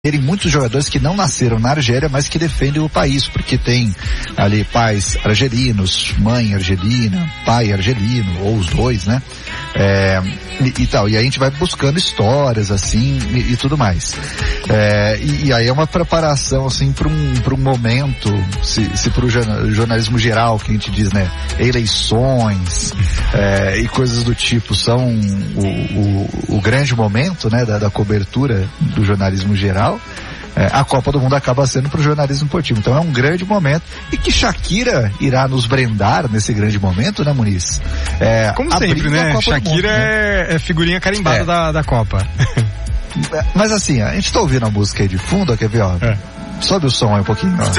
terem muitos jogadores que não nasceram na Argélia, mas que defendem o país, porque tem ali pais argelinos, mãe argelina, pai argelino, ou os dois, né? E tal, e aí a gente vai buscando histórias, assim, e tudo mais. E aí é uma preparação, assim, para um momento, se pro jornalismo geral, que a gente diz, né, eleições, e coisas do tipo, são o grande momento, né, da cobertura do jornalismo geral. A Copa do Mundo acaba sendo para o jornalismo esportivo. Então é um grande momento, e que Shakira irá nos brindar nesse grande momento, né, Muniz? Como sempre, né? Shakira mundo, né? É figurinha carimbada da Copa. Mas assim, a gente tá ouvindo a música aí de fundo, quer ver, ó? Sobe o som aí um pouquinho, ó.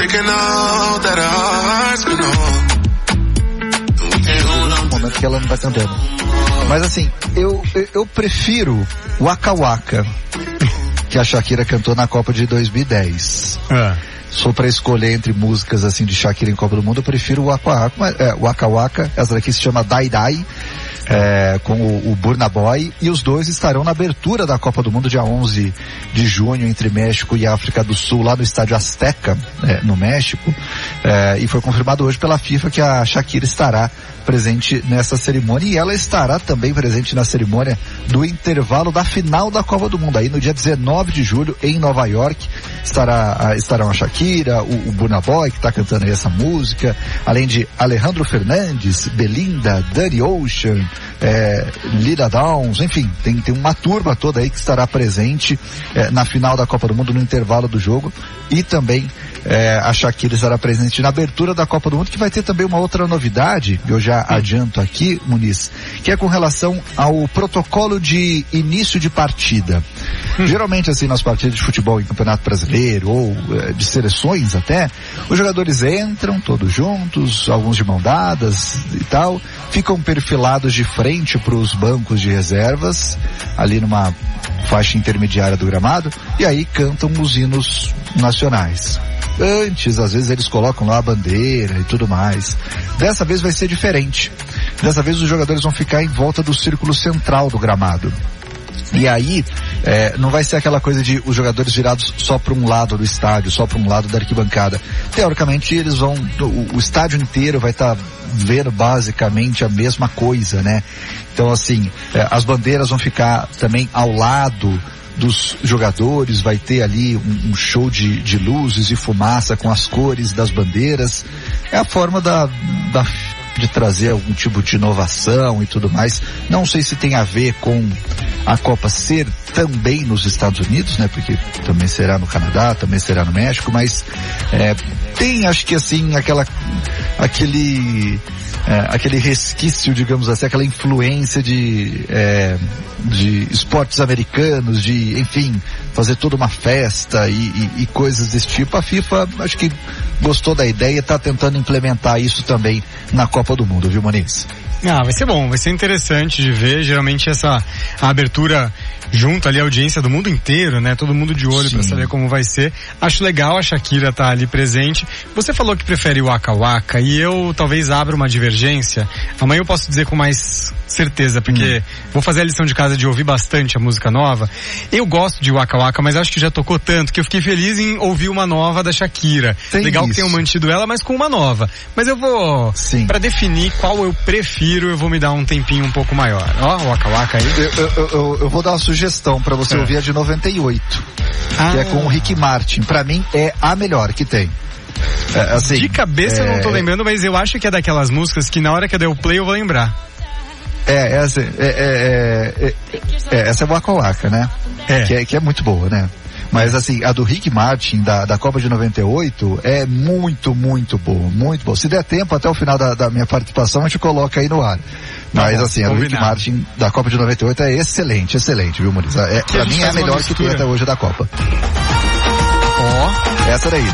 Um momento que ela não tá cantando. Mas assim, eu prefiro Waka Waka, que a Shakira cantou na Copa de 2010. Sou pra escolher entre músicas assim de Shakira em Copa do Mundo, eu prefiro o Waka Waka, essa daqui se chama Dai Dai, com o Burna Boy, e os dois estarão na abertura da Copa do Mundo dia 11 de junho entre México e África do Sul, lá no estádio Azteca, no México, e foi confirmado hoje pela FIFA que a Shakira estará presente nessa cerimônia, e ela estará também presente na cerimônia do intervalo da final da Copa do Mundo, aí no dia 19 de julho em Nova York. Estarão a Shakira, o Burna Boy, que está cantando aí essa música, além de Alejandro Fernandes, Belinda, Danny Ocean, Lila Downs, enfim, tem uma turma toda aí que estará presente na final da Copa do Mundo, no intervalo do jogo, e também a Shakira estará presente na abertura da Copa do Mundo, que vai ter também uma outra novidade, eu já adianto aqui, Muniz, que é com relação ao protocolo de início de partida. Geralmente, assim, nas partidas de futebol em Campeonato Brasileiro, ou de seleções até, os jogadores entram todos juntos, alguns de mão dadas e tal, ficam perfilados de frente para os bancos de reservas, ali numa faixa intermediária do gramado, e aí cantam os hinos nacionais. Antes, às vezes, eles colocam lá a bandeira e tudo mais. Dessa vez vai ser diferente. Dessa vez os jogadores vão ficar em volta do círculo central do gramado. E aí, não vai ser aquela coisa de os jogadores virados só para um lado do estádio, só para um lado da arquibancada. Teoricamente, eles vão, o estádio inteiro vai estar vendo basicamente a mesma coisa, né? Então, assim, as bandeiras vão ficar também ao lado dos jogadores, vai ter ali um show de luzes e fumaça com as cores das bandeiras. É a forma de trazer algum tipo de inovação e tudo mais. Não sei se tem a ver com a Copa ser também nos Estados Unidos, né? Porque também será no Canadá, também será no México, mas tem, acho que assim, aquele resquício, digamos assim, aquela influência de esportes americanos, de, enfim, fazer toda uma festa e coisas desse tipo. A FIFA, acho que gostou da ideia e está tentando implementar isso também na Copa do Mundo, viu, Muniz? Vai ser bom, vai ser interessante de ver. Geralmente a abertura junto ali a audiência do mundo inteiro, né? Todo mundo de olho para saber como vai ser. Acho legal a Shakira tá ali presente. Você falou que prefere o Waka Waka, e eu talvez abra uma divergência. Amanhã eu posso dizer com mais certeza, porque vou fazer a lição de casa de ouvir bastante a música nova. Eu gosto de Waka Waka, mas acho que já tocou tanto que eu fiquei feliz em ouvir uma nova da Shakira. Legal que tenham mantido ela, mas com uma nova. Mas eu vou, para definir qual eu prefiro, eu vou me dar um tempinho um pouco maior. Ó, o Waka Waka aí. Eu vou dar uma sugestão para você ouvir a de 98, que é com o Ricky Martin. Para mim é a melhor que tem. Assim, de cabeça eu não tô lembrando, mas eu acho que é daquelas músicas que na hora que eu der o play eu vou lembrar. Essa é Waka Waka, né? Que é muito boa, né? Mas assim, a do Ricky Martin, da Copa de 98, é muito, muito boa, muito boa. Se der tempo, até o final da minha participação, a gente coloca aí no ar. Mas assim, a do Ricky Martin da Copa de 98 é excelente, excelente, viu, Muniz? Pra mim é a melhor que tem até hoje da Copa. Essa daí.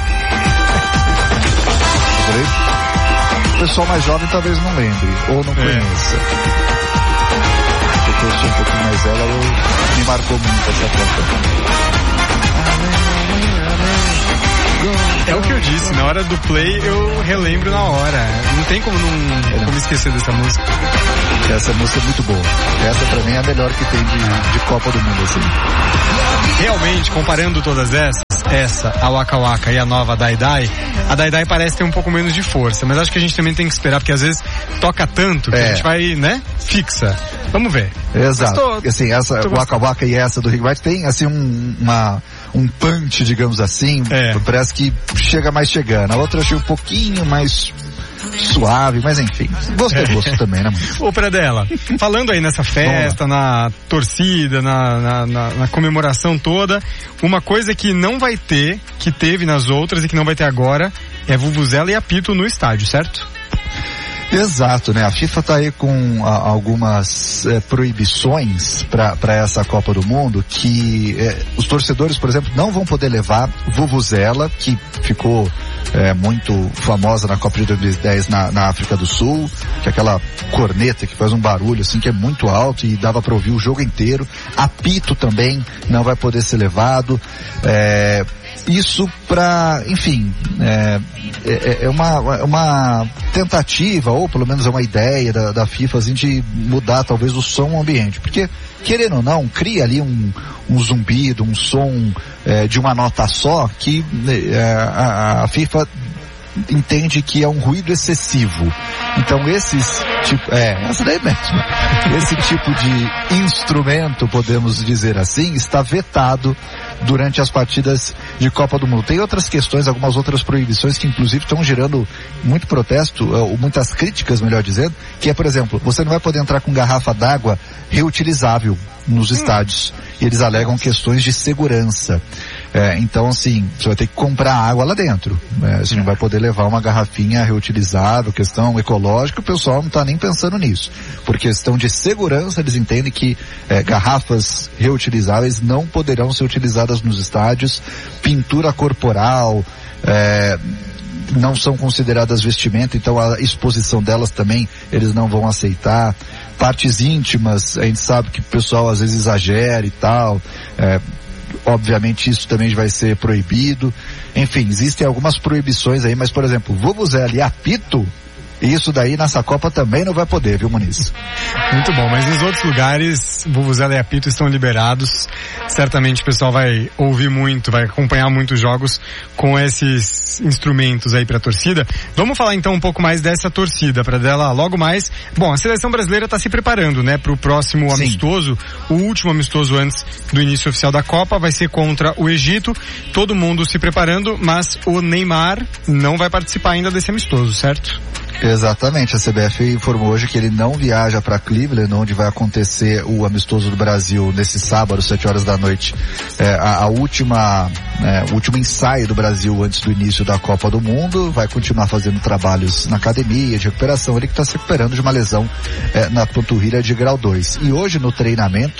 O pessoal mais jovem talvez não lembre, ou não conheça. Porque eu sou um pouquinho mais velha, me marcou muito essa Copa. É o que eu disse, na hora do play eu relembro na hora. Não tem como como esquecer dessa música. Essa música é muito boa. Essa pra mim é a melhor que tem de Copa do Mundo, assim. Realmente, comparando todas essas, essa, a Waka Waka e a nova Dai Dai, a Dai Dai parece ter um pouco menos de força, mas acho que a gente também tem que esperar, porque às vezes toca tanto que a gente vai, né, fixa. Vamos ver. Exato. Assim, essa Waka Waka e essa do Rick Martin tem, assim, um punch, digamos assim, parece que chega mais chegando. A outra eu achei um pouquinho mais suave, mas enfim, gosto é gosto também, né? Ô, Pradella, falando aí nessa festa, na torcida, na comemoração toda, uma coisa que não vai ter, que teve nas outras e que não vai ter agora, é vuvuzela e apito no estádio, certo? Exato, né? A FIFA tá aí com algumas proibições para essa Copa do Mundo, que os torcedores, por exemplo, não vão poder levar vuvuzela, que ficou muito famosa na Copa de 2010 na África do Sul, que é aquela corneta que faz um barulho assim que é muito alto e dava para ouvir o jogo inteiro. Apito também não vai poder ser levado. Isso para, enfim, é uma tentativa, ou pelo menos é uma ideia da FIFA, assim, de mudar talvez o som ambiente, porque, querendo ou não, cria ali um zumbido, um som de uma nota só, que a FIFA entende que é um ruído excessivo. Então essa daí mesmo. Esse tipo de instrumento, podemos dizer assim, está vetado durante as partidas de Copa do Mundo. Tem outras questões, algumas outras proibições que inclusive estão gerando muito protesto, ou muitas críticas, melhor dizendo, que é, por exemplo, você não vai poder entrar com garrafa d'água reutilizável nos estádios. E eles alegam questões de segurança. Então, assim, você vai ter que comprar água lá dentro. Você não vai poder levar uma garrafinha reutilizável, questão ecológica, o pessoal não está nem pensando nisso. Por questão de segurança, eles entendem que garrafas reutilizáveis não poderão ser utilizadas nos estádios. Pintura corporal, não são consideradas vestimenta, então a exposição delas também eles não vão aceitar. Partes íntimas, a gente sabe que o pessoal às vezes exagera e tal, obviamente isso também vai ser proibido. Enfim, existem algumas proibições aí, mas, por exemplo, vuvuzela e apito, isso daí nessa Copa também não vai poder, viu, Muniz? Muito bom, mas nos outros lugares, vuvuzela e apito estão liberados. Certamente o pessoal vai ouvir muito, vai acompanhar muitos jogos com esses instrumentos aí pra torcida. Vamos falar então um pouco mais dessa torcida, Pradella, logo mais. Bom, a seleção brasileira tá se preparando, né, pro próximo amistoso. O último amistoso antes do início oficial da Copa vai ser contra o Egito. Todo mundo se preparando, mas o Neymar não vai participar ainda desse amistoso, certo? Exatamente, a CBF informou hoje que ele não viaja para Cleveland, onde vai acontecer o amistoso do Brasil nesse sábado, 7 horas da noite. O último ensaio do Brasil antes do início da Copa do Mundo. Vai continuar fazendo trabalhos na academia de recuperação, ele que está se recuperando de uma lesão na panturrilha de grau 2. E hoje no treinamento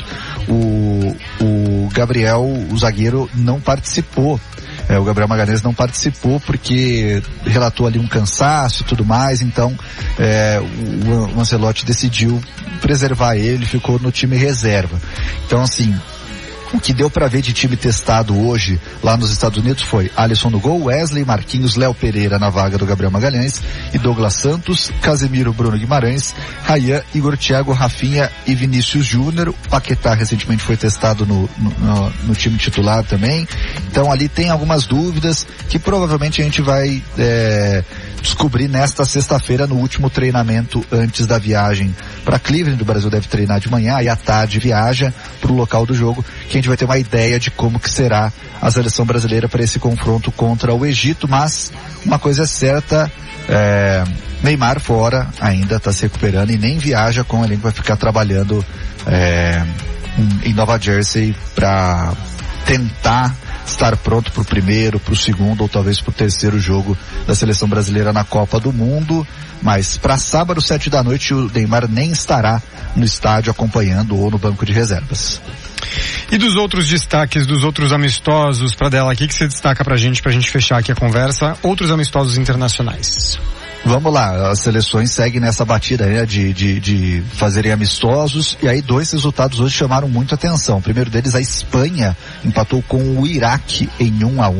o Gabriel, o zagueiro, não participou. O Gabriel Magalhães não participou porque relatou ali um cansaço e tudo mais, então o Ancelotti decidiu preservar ele, ficou no time reserva. Então, assim, o que deu para ver de time testado hoje lá nos Estados Unidos foi Alisson no gol, Wesley, Marquinhos, Léo Pereira na vaga do Gabriel Magalhães e Douglas Santos, Casemiro, Bruno Guimarães, Rayan, Igor Thiago, Rafinha e Vinícius Júnior. O Paquetá recentemente foi testado no time titular também. Então ali tem algumas dúvidas que provavelmente a gente vai descobrir nesta sexta-feira no último treinamento antes da viagem para Cleveland. O Brasil deve treinar de manhã e à tarde viaja para o local do jogo, que a gente vai ter uma ideia de como que será a seleção brasileira para esse confronto contra o Egito. Mas uma coisa é certa, Neymar fora, ainda está se recuperando e nem viaja com o elenco, vai ficar trabalhando em Nova Jersey para tentar estar pronto para o primeiro, para o segundo ou talvez para o terceiro jogo da seleção brasileira na Copa do Mundo. Mas para sábado, 7 da noite, o Neymar nem estará no estádio acompanhando ou no banco de reservas. E dos outros destaques, dos outros amistosos, Pradella, o que você destaca pra gente fechar aqui a conversa? Outros amistosos internacionais. Vamos lá, as seleções seguem nessa batida, né, de fazerem amistosos, e aí 2 resultados hoje chamaram muito atenção. O primeiro deles, a Espanha empatou com o Iraque em 1-1,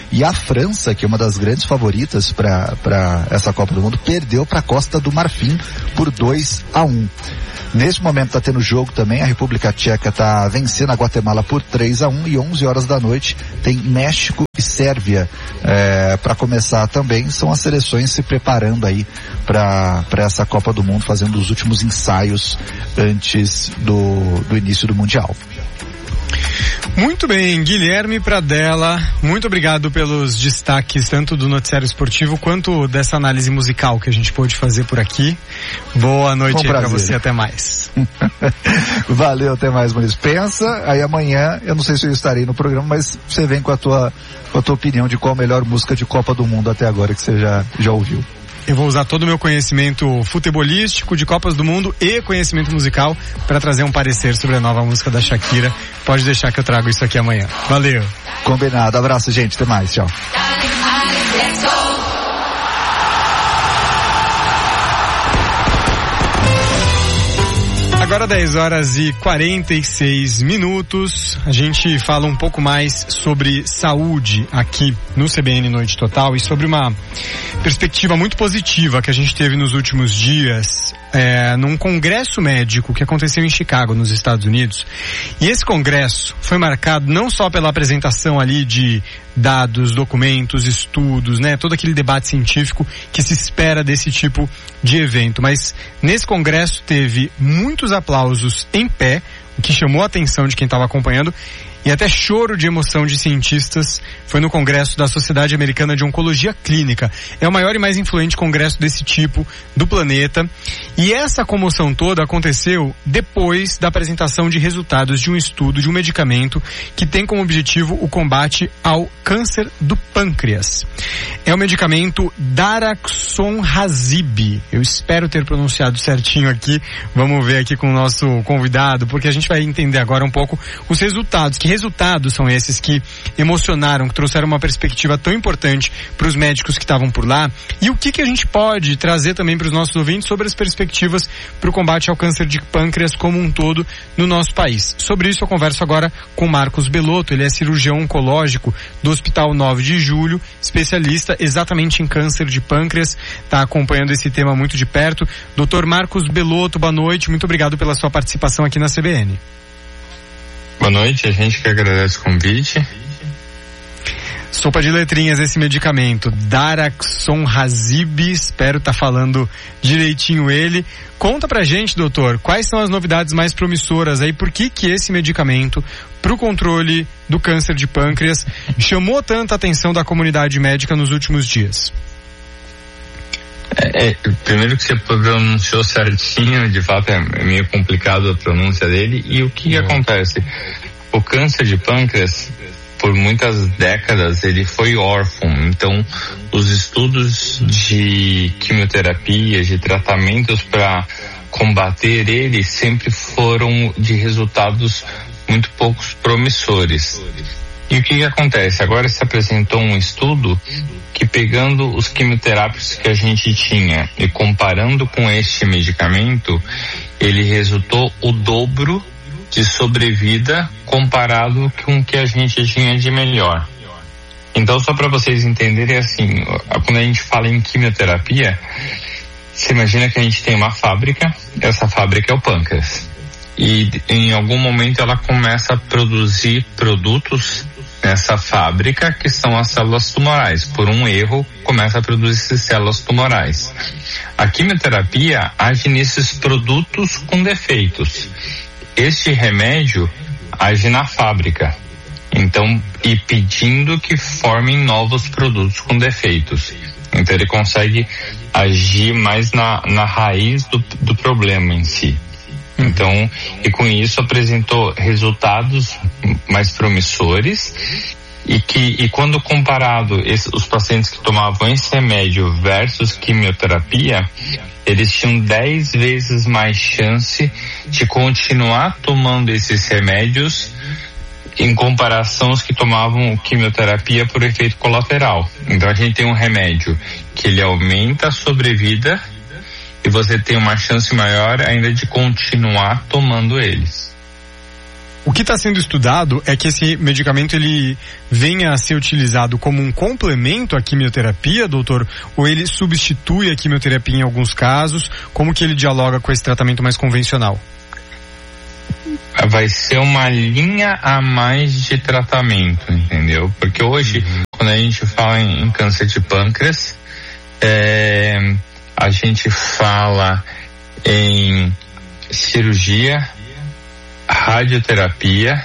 E a França, que é uma das grandes favoritas para essa Copa do Mundo, perdeu para a Costa do Marfim por 2-1. Nesse momento está tendo jogo também, a República Tcheca está vencendo a Guatemala por 3-1 e 11 horas da noite tem México e Sérvia para começar também. São as seleções se preparando aí para essa Copa do Mundo, fazendo os últimos ensaios antes do início do Mundial. Muito bem, Guilherme Pradella, muito obrigado pelos destaques tanto do noticiário esportivo quanto dessa análise musical que a gente pôde fazer por aqui. Boa noite aí pra você, até mais. Valeu, até mais, Maurício. Pensa, aí amanhã, eu não sei se eu estarei no programa, mas você vem com a tua opinião de qual a melhor música de Copa do Mundo até agora que você já ouviu. Eu vou usar todo o meu conhecimento futebolístico, de Copas do Mundo e conhecimento musical para trazer um parecer sobre a nova música da Shakira. Pode deixar que eu trago isso aqui amanhã. Valeu. Combinado. Abraço, gente. Até mais. Tchau. Agora 10h46, a gente fala um pouco mais sobre saúde aqui no CBN Noite Total e sobre uma perspectiva muito positiva que a gente teve nos últimos dias num congresso médico que aconteceu em Chicago, nos Estados Unidos. E esse congresso foi marcado não só pela apresentação ali de dados, documentos, estudos, né, todo aquele debate científico que se espera desse tipo de evento, mas nesse congresso teve muitos aplausos em pé, o que chamou a atenção de quem estava acompanhando, e até choro de emoção de cientistas. Foi no Congresso da Sociedade Americana de Oncologia Clínica. É o maior e mais influente congresso desse tipo do planeta. E essa comoção toda aconteceu depois da apresentação de resultados de um estudo de um medicamento que tem como objetivo o combate ao câncer do pâncreas. É o medicamento Daraxonrasib. Eu espero ter pronunciado certinho aqui. Vamos ver aqui com o nosso convidado, porque a gente vai entender agora um pouco os resultados. Que resultados são esses que emocionaram, que trouxeram uma perspectiva tão importante para os médicos que estavam por lá, e o que a gente pode trazer também para os nossos ouvintes sobre as perspectivas para o combate ao câncer de pâncreas como um todo no nosso país. Sobre isso eu converso agora com Marcos Belotto. Ele é cirurgião oncológico do Hospital 9 de Julho, especialista exatamente em câncer de pâncreas, está acompanhando esse tema muito de perto. Dr. Marcos Belotto, boa noite, muito obrigado pela sua participação aqui na CBN. Boa noite, a gente que agradece o convite. Sopa de letrinhas esse medicamento, Daraxonrasib, espero estar falando direitinho ele. Conta pra gente, doutor, quais são as novidades mais promissoras aí, por que esse medicamento para o controle do câncer de pâncreas chamou tanta atenção da comunidade médica nos últimos dias? Primeiro que você pronunciou certinho, de fato é meio complicado a pronúncia dele. E o que acontece? O câncer de pâncreas, por muitas décadas, ele foi órfão. Então, os estudos de quimioterapia, de tratamentos para combater ele, sempre foram de resultados muito poucos promissores. E o que acontece? Agora se apresentou um estudo que, pegando os quimioterápicos que a gente tinha e comparando com este medicamento, ele resultou o dobro de sobrevida comparado com o que a gente tinha de melhor. Então, só para vocês entenderem, assim, quando a gente fala em quimioterapia, você imagina que a gente tem uma fábrica, essa fábrica é o pâncreas. E em algum momento ela começa a produzir produtos nessa fábrica que são as células tumorais. Por um erro, começa a produzir células tumorais. A quimioterapia age nesses produtos com defeitos. Este remédio age na fábrica. Então, e pedindo que formem novos produtos com defeitos. Então ele consegue agir mais na raiz do problema em si. Então, e com isso apresentou resultados mais promissores e quando comparado os pacientes que tomavam esse remédio versus quimioterapia, eles tinham 10 vezes mais chance de continuar tomando esses remédios em comparação aos que tomavam quimioterapia por efeito colateral. Então a gente tem um remédio que ele aumenta a sobrevida e você tem uma chance maior ainda de continuar tomando eles. O que está sendo estudado é que esse medicamento ele venha a ser utilizado como um complemento à quimioterapia, doutor, ou ele substitui a quimioterapia em alguns casos? Como que ele dialoga com esse tratamento mais convencional? Vai ser uma linha a mais de tratamento, entendeu? Porque hoje, quando a gente fala em câncer de pâncreas, a gente fala em cirurgia, radioterapia,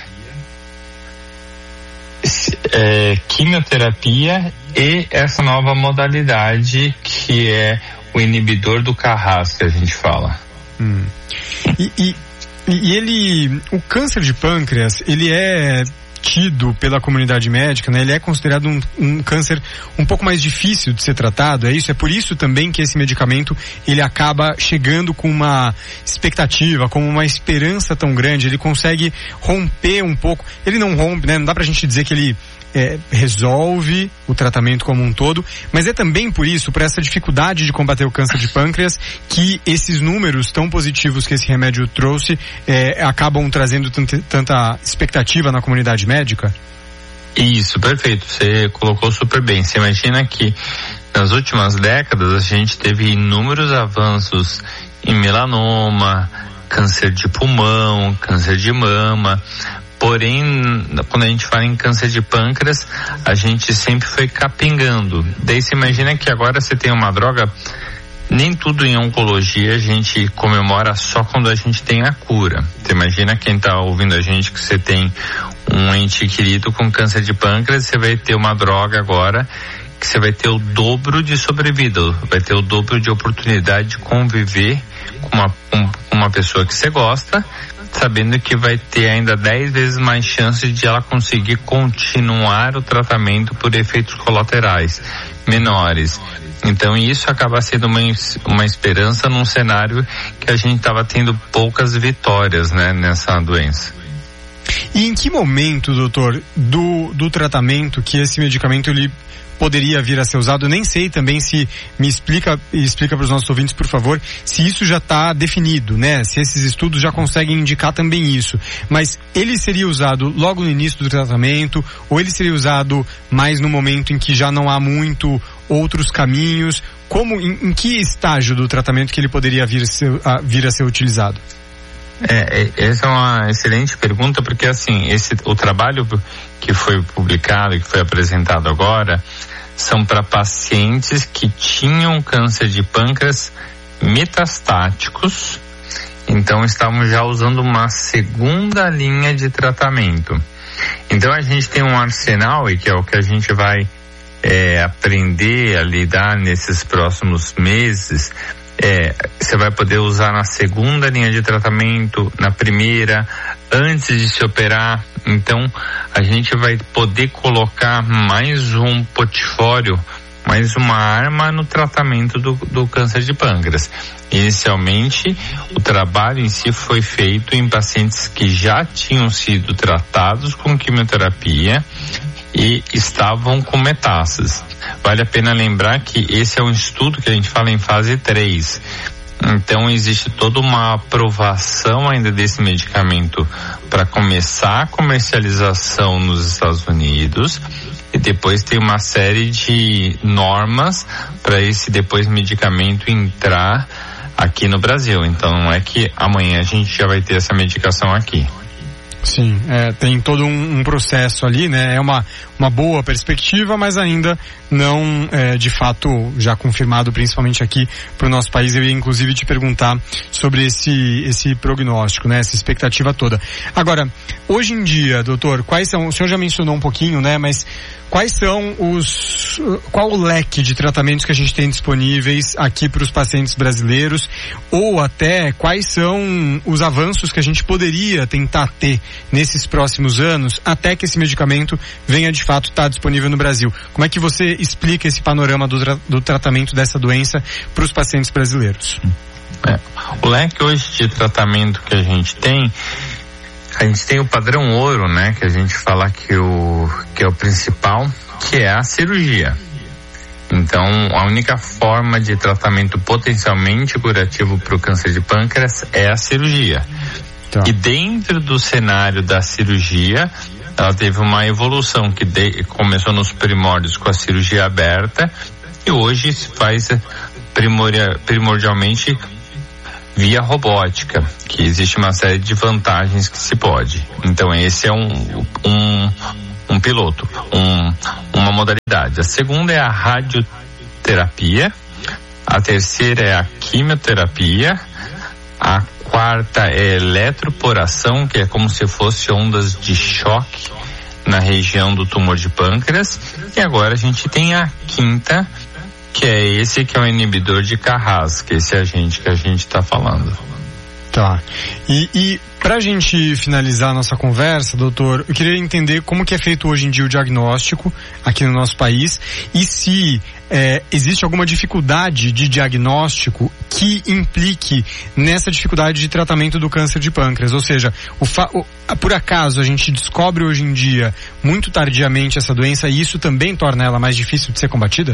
quimioterapia e essa nova modalidade que é o inibidor do Carras, que a gente fala. E o câncer de pâncreas, ele é tido pela comunidade médica, né? Ele é considerado um câncer um pouco mais difícil de ser tratado, é isso? É por isso também que esse medicamento, ele acaba chegando com uma expectativa, com uma esperança tão grande, ele consegue romper um pouco, ele não rompe, né? Não dá pra gente dizer que ele resolve o tratamento como um todo, mas é também por isso, por essa dificuldade de combater o câncer de pâncreas, que esses números tão positivos que esse remédio trouxe acabam trazendo tanta expectativa na comunidade médica? Isso, perfeito, você colocou super bem. Você imagina que nas últimas décadas a gente teve inúmeros avanços em melanoma, câncer de pulmão, câncer de mama. Porém, quando a gente fala em câncer de pâncreas, a gente sempre foi capengando. Daí você imagina que agora você tem uma droga, nem tudo em oncologia a gente comemora só quando a gente tem a cura. Você imagina quem está ouvindo a gente que você tem um ente querido com câncer de pâncreas, você vai ter uma droga agora que você vai ter o dobro de sobrevida, vai ter o dobro de oportunidade de conviver com uma pessoa que você gosta, sabendo que vai ter ainda 10 vezes mais chances de ela conseguir continuar o tratamento por efeitos colaterais menores. Então isso acaba sendo uma esperança num cenário que a gente estava tendo poucas vitórias, né, nessa doença. E em que momento, doutor, do tratamento que esse medicamento ele poderia vir a ser usado? Eu nem sei também se me explica para os nossos ouvintes, por favor, se isso já está definido, né? Se esses estudos já conseguem indicar também isso. Mas ele seria usado logo no início do tratamento, ou ele seria usado mais no momento em que já não há muito outros caminhos? Como, em que estágio do tratamento que ele poderia vir a ser utilizado? Essa é uma excelente pergunta, porque assim, o trabalho que foi publicado, que foi apresentado agora, são para pacientes que tinham câncer de pâncreas metastáticos, então estavam já usando uma segunda linha de tratamento. Então a gente tem um arsenal, e que é o que a gente vai aprender a lidar nesses próximos meses. Você vai poder usar na segunda linha de tratamento, na primeira, antes de se operar. Então a gente vai poder colocar mais um portfólio, mais uma arma no tratamento do câncer de pâncreas. Inicialmente, o trabalho em si foi feito em pacientes que já tinham sido tratados com quimioterapia e estavam com metástases. Vale a pena lembrar que esse é um estudo que a gente fala em fase 3. Então existe toda uma aprovação ainda desse medicamento para começar a comercialização nos Estados Unidos, e depois tem uma série de normas para esse depois medicamento entrar aqui no Brasil. Então não é que amanhã a gente já vai ter essa medicação aqui. Sim, tem todo um processo ali, né? É uma boa perspectiva, mas ainda não de fato já confirmado, principalmente aqui para o nosso país. Eu ia inclusive te perguntar sobre esse prognóstico, né? Essa expectativa toda. Agora, hoje em dia, doutor, quais são, o senhor já mencionou um pouquinho, né? Mas quais são qual o leque de tratamentos que a gente tem disponíveis aqui para os pacientes brasileiros, ou até quais são os avanços que a gente poderia tentar ter nesses próximos anos, até que esse medicamento venha de fato estar disponível no Brasil? Como é que você explica esse panorama do tratamento dessa doença para os pacientes brasileiros? O leque hoje de tratamento que a gente tem o padrão ouro, né, que a gente fala que é o principal, que é a cirurgia. Então, a única forma de tratamento potencialmente curativo para o câncer de pâncreas é a cirurgia. Tá. E dentro do cenário da cirurgia, ela teve uma evolução que começou nos primórdios com a cirurgia aberta e hoje se faz primordialmente via robótica, que existe uma série de vantagens que se pode. Então esse é um piloto, uma modalidade. A segunda é a radioterapia, a terceira é a quimioterapia, a quarta é eletroporação, que é como se fosse ondas de choque na região do tumor de pâncreas, e agora a gente tem a quinta, que é esse que é o inibidor de Carras, que é esse agente que a gente está falando. Tá. E pra gente finalizar a nossa conversa, doutor, eu queria entender como que é feito hoje em dia o diagnóstico aqui no nosso país e se existe alguma dificuldade de diagnóstico que implique nessa dificuldade de tratamento do câncer de pâncreas. Ou seja, por acaso a gente descobre hoje em dia muito tardiamente essa doença e isso também torna ela mais difícil de ser combatida?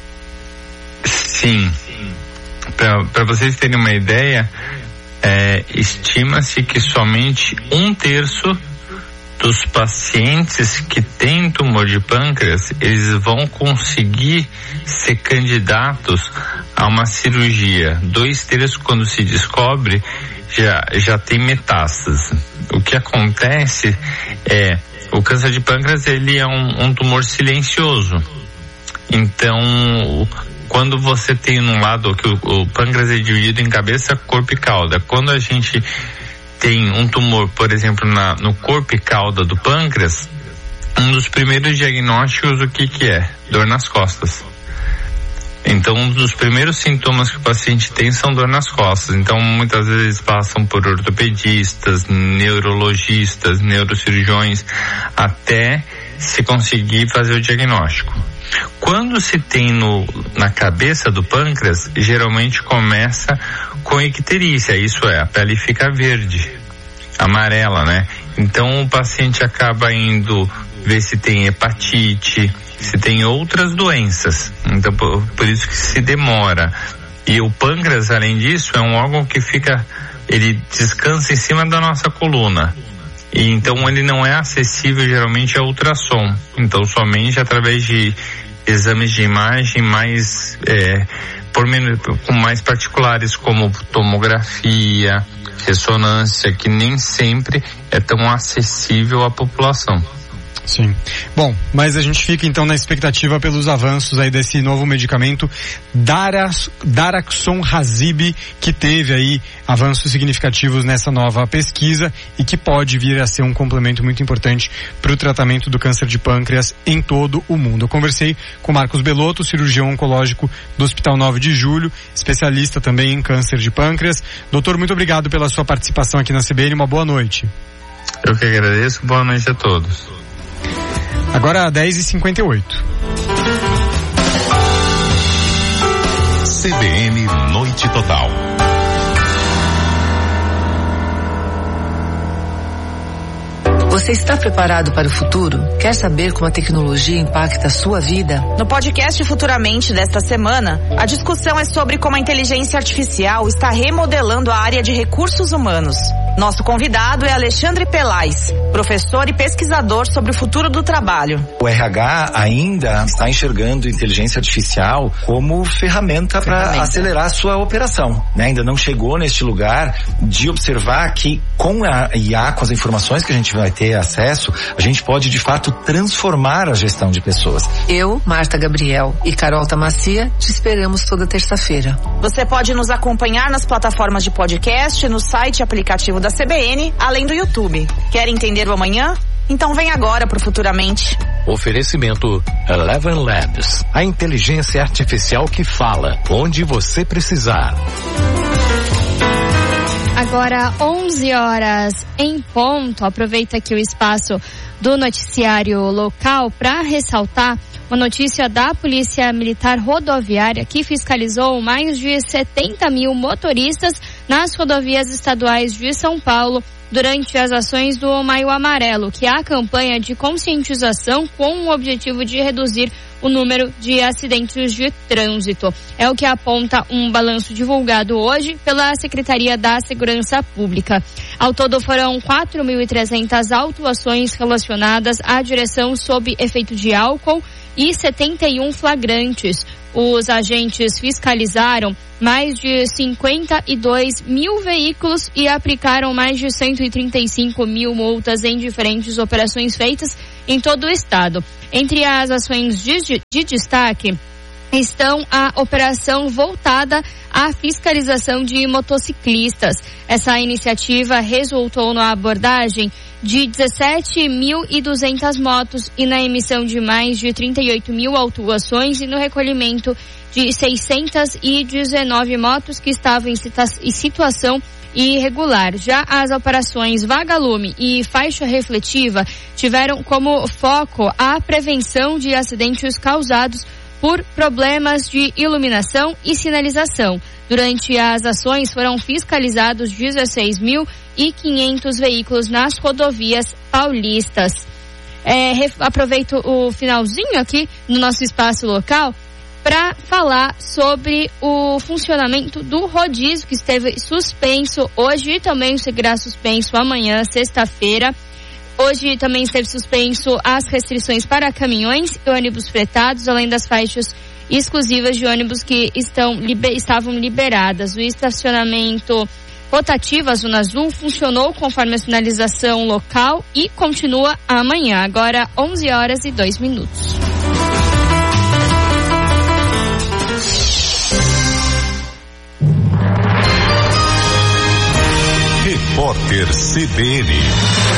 Sim. Para vocês terem uma ideia, estima-se que somente 1/3 dos pacientes que têm tumor de pâncreas, eles vão conseguir ser candidatos a uma cirurgia. 2/3 quando se descobre, já tem metástase. O que acontece é, o câncer de pâncreas, ele é um tumor silencioso. Então, quando você tem num lado que o pâncreas é dividido em cabeça, corpo e cauda. Quando a gente tem um tumor, por exemplo, no corpo e cauda do pâncreas, um dos primeiros diagnósticos, o que é? Dor nas costas. Então, um dos primeiros sintomas que o paciente tem são dor nas costas. Então, muitas vezes passam por ortopedistas, neurologistas, neurocirurgiões, até se conseguir fazer o diagnóstico. Quando se tem na cabeça do pâncreas, geralmente começa com icterícia, isso é, a pele fica verde, amarela, né? Então o paciente acaba indo ver se tem hepatite, se tem outras doenças. Então por isso que se demora. E o pâncreas, além disso, é um órgão que ele descansa em cima da nossa coluna. E então ele não é acessível geralmente a ultrassom. Então somente através de exames de imagem mais com mais particulares, como tomografia, ressonância, que nem sempre é tão acessível à população. Sim. Bom, mas a gente fica então na expectativa pelos avanços aí desse novo medicamento Daraxonrasib, que teve aí avanços significativos nessa nova pesquisa e que pode vir a ser um complemento muito importante para o tratamento do câncer de pâncreas em todo o mundo. Eu conversei com Marcos Belotto, cirurgião oncológico do Hospital 9 de Julho, especialista também em câncer de pâncreas. Doutor, muito obrigado pela sua participação aqui na CBN, uma boa noite. Eu que agradeço, boa noite a todos. Agora 10h58. CBN Noite Total. Você está preparado para o futuro? Quer saber como a tecnologia impacta a sua vida? No podcast Futuramente desta semana, a discussão é sobre como a inteligência artificial está remodelando a área de recursos humanos. Nosso convidado é Alexandre Pelais, professor e pesquisador sobre o futuro do trabalho. O RH ainda está enxergando inteligência artificial como ferramenta para acelerar a sua operação, né? Ainda não chegou neste lugar de observar que com a IA, com as informações que a gente vai ter acesso, a gente pode de fato transformar a gestão de pessoas. Eu, Marta Gabriel e Carol Tamacia te esperamos toda terça-feira. Você pode nos acompanhar nas plataformas de podcast, no site e aplicativo da CBN, além do YouTube. Quer entender o amanhã? Então vem agora pro Futuramente. Oferecimento Eleven Labs. A inteligência artificial que fala onde você precisar. Agora 11 horas em ponto. Aproveita aqui o espaço do noticiário local para ressaltar uma notícia da Polícia Militar Rodoviária que fiscalizou mais de 70 mil motoristas nas rodovias estaduais de São Paulo durante as ações do Maio Amarelo, que é a campanha de conscientização com o objetivo de reduzir o número de acidentes de trânsito. É o que aponta um balanço divulgado hoje pela Secretaria da Segurança Pública. Ao todo foram 4.300 autuações relacionadas à direção sob efeito de álcool e 71 flagrantes. Os agentes fiscalizaram mais de 52 mil veículos e aplicaram mais de 135 mil multas em diferentes operações feitas em todo o estado. Entre as ações de destaque estão a operação voltada à fiscalização de motociclistas. Essa iniciativa resultou na abordagem de 17.200 motos e na emissão de mais de 38 mil autuações e no recolhimento de 619 motos que estavam em situação irregular. Já as operações Vagalume e Faixa Refletiva tiveram como foco a prevenção de acidentes causados por problemas de iluminação e sinalização. Durante as ações foram fiscalizados 16.500 veículos nas rodovias paulistas. Aproveito o finalzinho aqui no nosso espaço local para falar sobre o funcionamento do rodízio, que esteve suspenso hoje e também seguirá suspenso amanhã, sexta-feira. Hoje também esteve suspenso as restrições para caminhões e ônibus fretados, além das faixas exclusivas de ônibus que estavam liberadas. O estacionamento rotativo, a Zona Azul, funcionou conforme a sinalização local e continua amanhã. Agora 11h02. Repórter CBN.